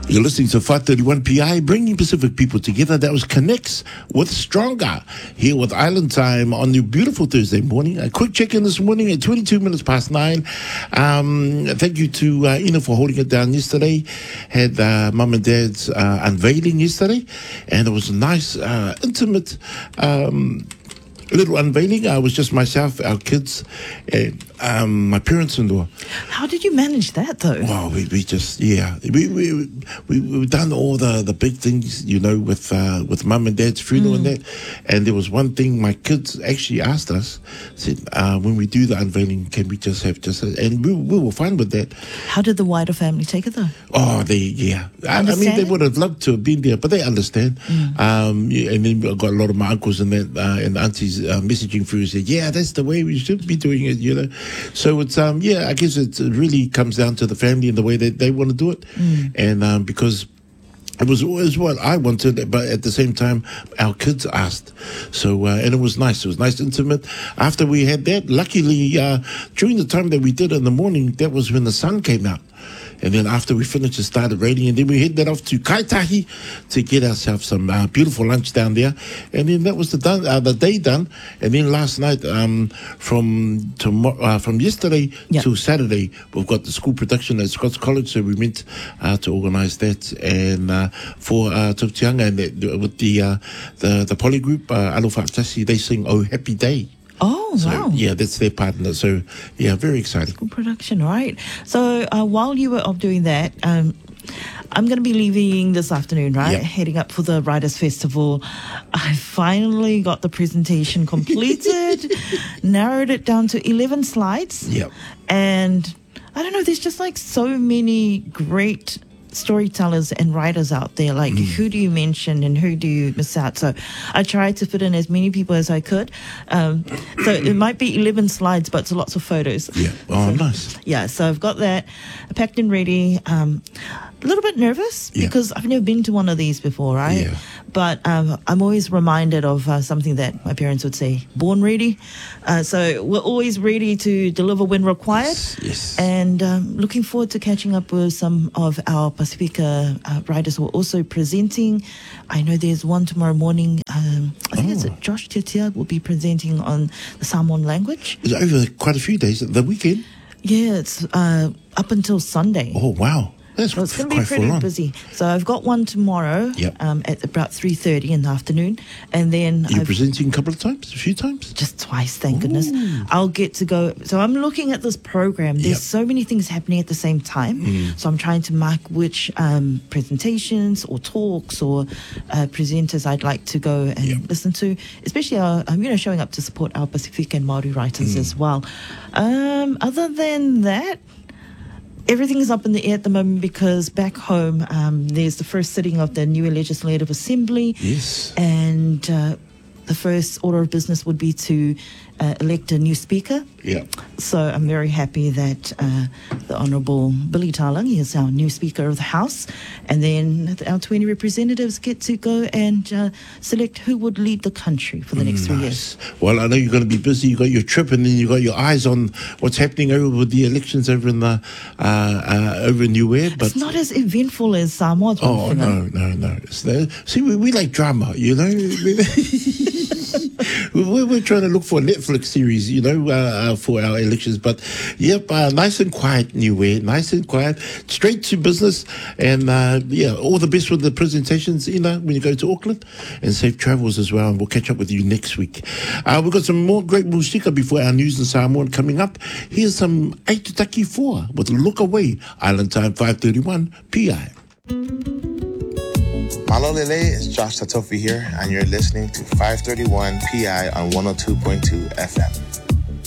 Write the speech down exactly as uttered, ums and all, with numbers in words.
You're listening to five thirty-one P I, bringing Pacific people together. That was Connects with Stronger, here with Island Time on your beautiful Thursday morning. A quick check-in this morning at twenty-two minutes past nine. Um, thank you to uh, Ina for holding it down yesterday. Had uh, Mum and Dad's uh, unveiling yesterday, and it was a nice, uh, intimate um little unveiling. I was just myself, our kids, and um, my parents-in-law. How did you manage that, though? Wow, we, we just, yeah. We, we, we, we've done all the, the big things, you know, with uh, with Mum and Dad's funeral mm. and that. And there was one thing my kids actually asked us, said, uh, when we do the unveiling, can we just have just, a, and we, we were fine with that. How did the wider family take it, though? Oh, they, yeah. I, I mean, they would have loved to have been there, but they understand. Mm. Um, yeah, and then I've got a lot of my uncles and that, uh, and aunties uh, messaging through and said, yeah, that's the way we should be doing it, you know. So it's, um, yeah, I guess it really comes down to the family and the way that they want to do it. Mm. And um, because it was always what I wanted, but at the same time, our kids asked. So, uh, and it was nice. It was nice, intimate. After we had that, luckily, uh, during the time that we did it in the morning, that was when the sun came out. And then after we finished, it started raining. And then we headed off to Kaitahi to get ourselves some uh, beautiful lunch down there. And then that was the done, uh, the day done. And then last night, um, from tomorrow, uh, from yesterday yep. to Saturday, we've got the school production at Scots College. So we went uh, to organise that. And uh, for uh, Tuputianga and the, with the, uh, the the poly group, uh, Alofa Atasi, they sing Oh Happy Day. Oh, so, wow. Yeah, that's their partner. So, yeah, very exciting. Good production, right? So, uh, while you were off doing that, um, I'm going to be leaving this afternoon, right? Yep. Heading up for the Writers' Festival. I finally got the presentation completed, narrowed it down to eleven slides. Yep. And I don't know, there's just like so many great storytellers and writers out there. Like, mm. who do you mention and who do you miss out? So I tried to fit in as many people as I could. Um, so it might be eleven slides, but it's lots of photos. Yeah. Oh, so, nice. Yeah. So I've got that packed and ready. Um, a little bit nervous yeah. because I've never been to one of these before, right? Yeah. But um, I'm always reminded of uh, something that my parents would say, born ready. Uh, so we're always ready to deliver when required. Yes. yes. And um, looking forward to catching up with some of our Pacifica uh, writers who are also presenting. I know there's one tomorrow morning. Um, I think oh. it's Josh Titia will be presenting on the Samoan language. It's over quite a few days. The weekend? Yeah, it's uh, up until Sunday. Oh, wow. That's so it's going to be pretty busy. So I've got one tomorrow yep. um, at about three thirty in the afternoon. And then You're I've presenting a couple of times? A few times? Just twice, thank Ooh. goodness. I'll get to go. So I'm looking at this program. There's yep. so many things happening at the same time. Mm. So I'm trying to mark which um, presentations or talks or uh, presenters I'd like to go and yep. listen to, especially our, um, you know, showing up to support our Pacific and Māori writers mm. as well. Um, other than that, everything is up in the air at the moment because back home um, there's the first sitting of the new Legislative Assembly. Yes. And uh, the first order of business would be to uh, elect a new speaker. Yeah. So I'm very happy that uh, the Honourable Billy Talangi is our new Speaker of the House. And then our twenty representatives get to go and uh, select who would lead the country for the next nice. three years. Well, I know you're going to be busy. You've got your trip and then you've got your eyes on what's happening over with the elections over in the uh, uh, over in Niue. But it's not as eventful as Samoa's. Oh, no, no, no. It's the, see, we, we like drama, you know. we're, we're trying to look for a Netflix series, you know, uh, for our elections. But, yep, uh, nice and quiet, Niue. Nice and quiet. Straight to business. And, uh, yeah, all the best with the presentations, you know, when you go to Auckland. And safe travels as well. And we'll catch up with you next week. Uh, we've got some more great musika before our news in Samoan coming up. Here's some Aitutaki four with Look Away. Island Time five thirty-one P I. Malolele, it's Josh Tatofi here, and you're listening to five thirty-one P I on one oh two point two F M.